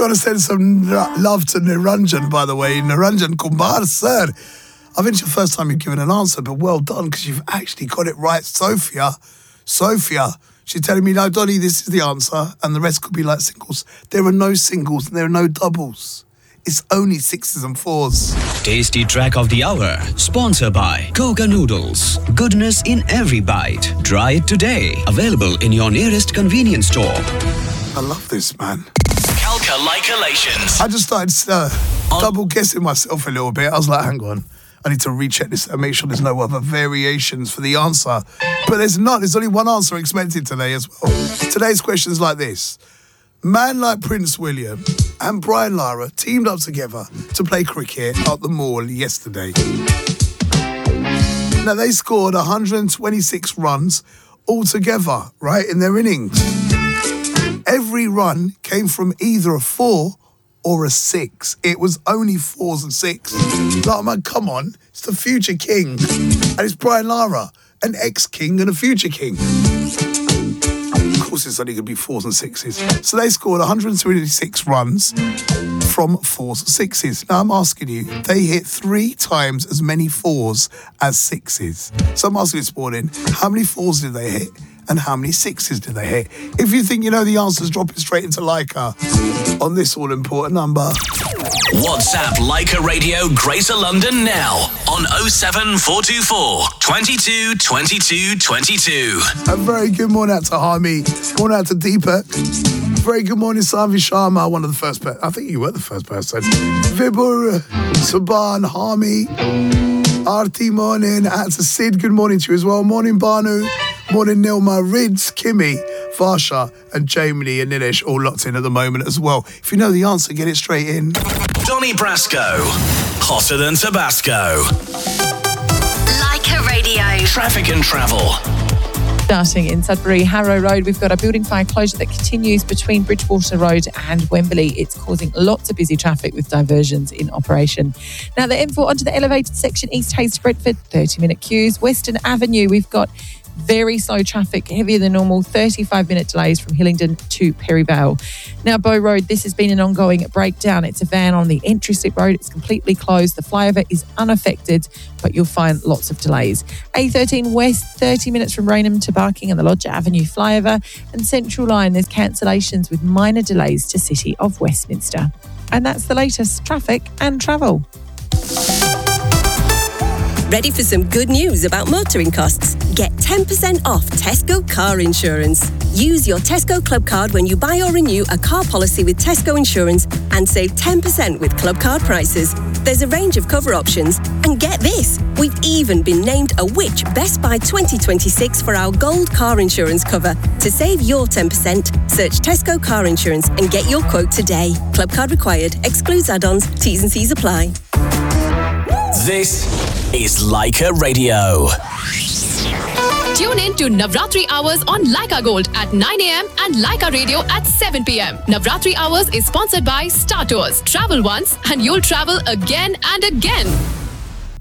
got to send some love to Niranjan, by the way. Niranjan Kumar, sir. I think it's your first time you've given an answer, but well done, because you've actually got it right. Sophia, she's telling me, no, Donny, this is the answer, and the rest could be like singles. There are no singles, and there are no doubles. It's only 6s and 4s. Tasty track of the hour, sponsored by Coca Noodles. Goodness in every bite. Try it today. Available in your nearest convenience store. I love this, man. Calculations. I just started double guessing myself a little bit. I was like, hang on, I need to recheck this and make sure there's no other variations for the answer. But there's not. There's only one answer expected today as well. Today's question is like this. Man like Prince William and Brian Lara teamed up together to play cricket at the Mall yesterday. Now, they scored 126 runs altogether, right, in their innings. Every run came from either a 4 or a 6. It was only 4s and 6s. Like, man, come on. It's the future king. And it's Brian Lara, an ex-king and a future king. Of course, it's only going to be 4s and 6s. So they scored 126 runs from 4s and 6s. Now, I'm asking you, they hit 3 times as many 4s as 6s. So I'm asking this morning, how many 4s did they hit? And how many 6s did they hit? If you think you know the answers, drop it straight into Leica on this all-important number. WhatsApp Leica Radio Greater London now on 07424 22 22 22. A very good morning out to Harmy. Morning out to Deepak. Very good morning, Savi Sharma, one of the first person. I think you were the first person. Vibur, Saban, Harmy, Arti, morning. Out to Sid, good morning to you as well. Morning, Banu. Morning, Nilma, Rids, Kimmy, Varsha, and Jamie and Nilesh all locked in at the moment as well. If you know the answer, get it straight in. Donny Brasco, hotter than Tabasco. Leica Radio. Traffic and travel. Starting in Sudbury Harrow Road, we've got a building fire closure that continues between Bridgewater Road and Wembley. It's causing lots of busy traffic with diversions in operation. Now the M4 onto the elevated section East Hayes to Brentford, 30-minute queues. Western Avenue, we've got very slow traffic, heavier than normal, 35-minute delays from Hillingdon to Perryvale. Now, Bow Road, this has been an ongoing breakdown. It's a van on the entry slip road. It's completely closed. The flyover is unaffected, but you'll find lots of delays. A13 West, 30 minutes from Raynham to Barking and the Lodge Avenue flyover. And Central Line, there's cancellations with minor delays to City of Westminster. And that's the latest traffic and travel. Ready for some good news about motoring costs? Get 10% off Tesco car insurance. Use your Tesco Club card when you buy or renew a car policy with Tesco Insurance and save 10% with Club card prices. There's a range of cover options. And get this, we've even been named a Which Best Buy 2026 for our gold car insurance cover. To save your 10%, search Tesco car insurance and get your quote today. Club card required. Excludes add-ons. T's and C's apply. This is Leica Radio. Tune in to Navratri Hours on Leica Gold at 9 a.m. and Leica Radio at 7 p.m. Navratri Hours is sponsored by Star Tours. Travel once and you'll travel again and again.